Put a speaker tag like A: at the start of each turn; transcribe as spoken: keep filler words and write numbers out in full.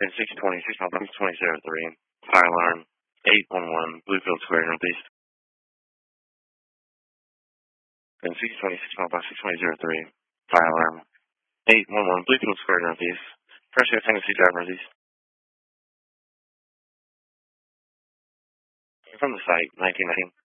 A: And six twenty, six twenty zero three. Fire alarm eight one one, Bluefield Square Northeast. And six twenty, six twenty zero three. Fire alarm eight one one, Bluefield Square Northeast. Fresh Air Tennessee Drive Northeast. From the site, nineteen nineteen.